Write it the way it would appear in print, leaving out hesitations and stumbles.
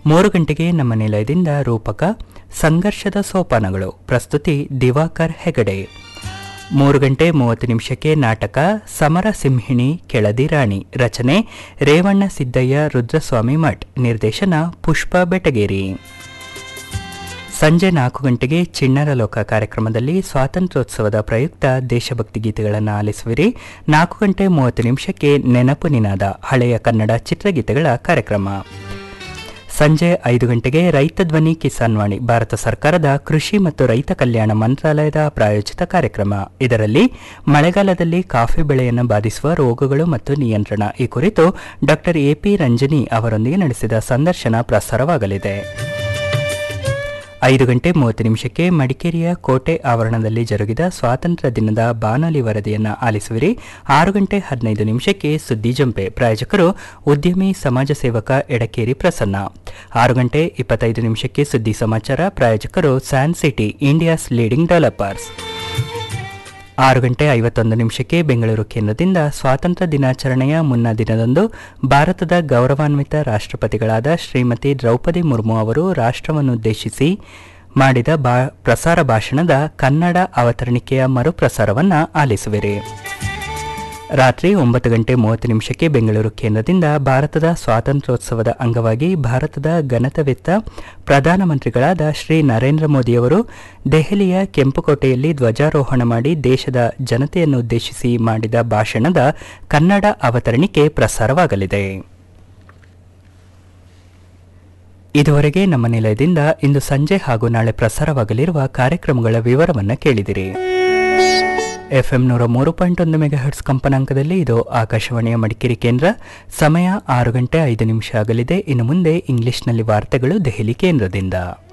3 ಗಂಟೆಗೆ ನಮ್ಮ ನಿಲಯದಿಂದ ರೂಪಕ ಸಂಘರ್ಷದ ಸೋಪಾನಗಳು, ಪ್ರಸ್ತುತಿ ದಿವಾಕರ್ ಹೆಗಡೆ. 3 ಗಂಟೆ 30 ನಿಮಿಷಕ್ಕೆ ನಾಟಕ ಸಮರ ಸಿಂಹಿಣಿ ಕೆಳದಿ ರಾಣಿ, ರಚನೆ ರೇವಣ್ಣ ಸಿದ್ದಯ್ಯ ರುದ್ರಸ್ವಾಮಿ ಮಠ್, ನಿರ್ದೇಶನ ಪುಷ್ಪ ಬೆಟಗೇರಿ. ಸಂಜೆ 4 ಗಂಟೆಗೆ ಚಿಣ್ಣರ ಲೋಕ ಕಾರ್ಯಕ್ರಮದಲ್ಲಿ ಸ್ವಾತಂತ್ರ್ಯೋತ್ಸವದ ಪ್ರಯುಕ್ತ ದೇಶಭಕ್ತಿ ಗೀತೆಗಳನ್ನು ಆಲಿಸುವಿರಿ. 4 ಗಂಟೆ 30 ನಿಮಿಷಕ್ಕೆ ನೆನಪು ನಿನಾದ ಹಳೆಯ ಕನ್ನಡ ಚಿತ್ರಗೀತೆಗಳ ಕಾರ್ಯಕ್ರಮ. ಸಂಜೆ 5 ಗಂಟೆಗೆ ರೈತ ಧ್ವನಿ ಕಿಸಾನ್ ವಾಣಿ, ಭಾರತ ಸರ್ಕಾರದ ಕೃಷಿ ಮತ್ತು ರೈತ ಕಲ್ಯಾಣ ಮಂತ್ರಾಲಯದ ಪ್ರಾಯೋಜಿತ ಕಾರ್ಯಕ್ರಮ. ಇದರಲ್ಲಿ ಮಳೆಗಾಲದಲ್ಲಿ ಕಾಫಿ ಬೆಳೆಯನ್ನು ಬಾಧಿಸುವ ರೋಗಗಳು ಮತ್ತು ನಿಯಂತ್ರಣ ಈ ಕುರಿತು ಡಾಕ್ಟರ್ ಎಪಿ ರಂಜನಿ ಅವರೊಂದಿಗೆ ನಡೆಸಿದ ಸಂದರ್ಶನ ಪ್ರಸಾರವಾಗಲಿದೆ. 5 ಗಂಟೆ 30 ನಿಮಿಷಕ್ಕೆ ಮಡಿಕೇರಿಯ ಕೋಟೆ ಆವರಣದಲ್ಲಿ ಜರುಗಿದ ಸ್ವಾತಂತ್ರ್ಯ ದಿನದ ಬಾನುಲಿ ವರದಿಯನ್ನು ಆಲಿಸುವಿರಿ. 6 ಗಂಟೆ 15 ನಿಮಿಷಕ್ಕೆ ಸುದ್ದಿ ಜಂಪೆ, ಪ್ರಾಯೋಜಕರು ಉದ್ಯಮಿ ಸಮಾಜ ಸೇವಕ ಎಡಕೇರಿ ಪ್ರಸನ್ನ. 6 ಗಂಟೆ 25 ನಿಮಿಷಕ್ಕೆ ಸುದ್ದಿ ಸಮಾಚಾರ, ಪ್ರಾಯೋಜಕರು San city India's leading developers. 6 ಗಂಟೆ 51 ನಿಮಿಷಕ್ಕೆ ಬೆಂಗಳೂರು ಕೇಂದ್ರದಿಂದ ಸ್ವಾತಂತ್ರ್ಯ ದಿನಾಚರಣೆಯ ಮುನ್ನಾ ದಿನದಂದು ಭಾರತದ ಗೌರವಾನ್ವಿತ ರಾಷ್ಟ್ರಪತಿಗಳಾದ ಶ್ರೀಮತಿ ದ್ರೌಪದಿ ಮುರ್ಮು ಅವರು ರಾಷ್ಟ್ರವನ್ನುದ್ದೇಶಿಸಿ ಮಾಡಿದ ಪ್ರಸಾರ ಭಾಷಣದ ಕನ್ನಡ ಅವತರಣಿಕೆಯ ಮರುಪ್ರಸಾರವನ್ನು ಆಲಿಸುವಿರಿ. ರಾತ್ರಿ 9 ಗಂಟೆ 30 ನಿಮಿಷಕ್ಕೆ ಬೆಂಗಳೂರು ಕೇಂದ್ರದಿಂದ ಭಾರತದ ಸ್ವಾತಂತ್ರ್ಯೋತ್ಸವದ ಅಂಗವಾಗಿ ಭಾರತದ ಘನತೆವೆತ್ತ ಪ್ರಧಾನಮಂತ್ರಿಗಳಾದ ಶ್ರೀ ನರೇಂದ್ರ ಮೋದಿಯವರು ದೆಹಲಿಯ ಕೆಂಪುಕೋಟೆಯಲ್ಲಿ ಧ್ವಜಾರೋಹಣ ಮಾಡಿ ದೇಶದ ಜನತೆಯನ್ನುದ್ದೇಶಿಸಿ ಮಾಡಿದ ಭಾಷಣದ ಕನ್ನಡ ಅವತರಣಿಕೆ ಪ್ರಸಾರವಾಗಲಿದೆ. ಇದುವರೆಗೆ ನಮ್ಮ ನಿಲಯದಿಂದ ಇಂದು ಸಂಜೆ ಹಾಗೂ ನಾಳೆ ಪ್ರಸಾರವಾಗಲಿರುವ ಕಾರ್ಯಕ್ರಮಗಳ ವಿವರವನ್ನು ಕೇಳಿದಿರಿ. FM 103.1 ಮೆಗಾಹರ್ಟ್ಸ್ ಕಂಪನಾಂಕದಲ್ಲಿ ಇದು ಆಕಾಶವಾಣಿಯ ಮಡಿಕೇರಿ ಕೇಂದ್ರ. ಸಮಯ 6 ಗಂಟೆ 5 ನಿಮಿಷ ಆಗಲಿದೆ. ಇನ್ನು ಮುಂದೆ ಇಂಗ್ಲಿಷ್ನಲ್ಲಿ ವಾರ್ತೆಗಳು ದೆಹಲಿ ಕೇಂದ್ರದಿಂದ.